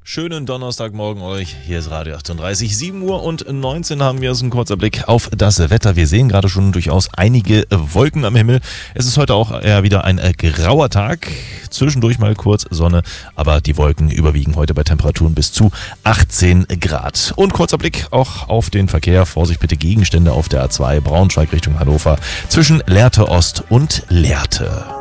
Schönen Donnerstagmorgen euch. Hier ist Radio 38. 7:19 Uhr haben wir jetzt einen kurzer Blick auf das Wetter. Wir sehen gerade schon durchaus einige Wolken am Himmel. Es ist heute auch eher wieder ein grauer Tag. Zwischendurch mal kurz Sonne, aber die Wolken überwiegen heute bei Temperaturen bis zu 18 Grad. Und kurzer Blick auch auf den Verkehr. Vorsicht bitte, Gegenstände auf der A2 Braunschweig Richtung Hannover zwischen Lehrte Ost und Lehrte.